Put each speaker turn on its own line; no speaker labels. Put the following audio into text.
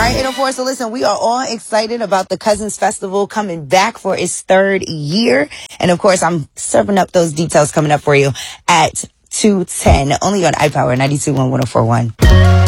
right, 804. So listen, we are all excited about the Cousins Festival coming back for its third year. And of course, I'm serving up those details coming up for you at 2:10, only on iPower 92.1 1041.